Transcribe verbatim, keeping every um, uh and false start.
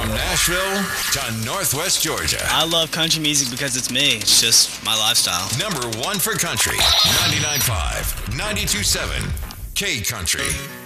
From Nashville to Northwest Georgia. I love country music because it's me. It's just my lifestyle. Number one for country. ninety-nine point five, ninety-two point seven, K Country.